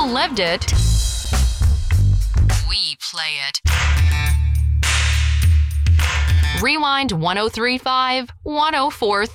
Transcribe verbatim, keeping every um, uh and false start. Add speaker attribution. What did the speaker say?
Speaker 1: lived it. We play it. Rewind one oh three point five, one oh four point three.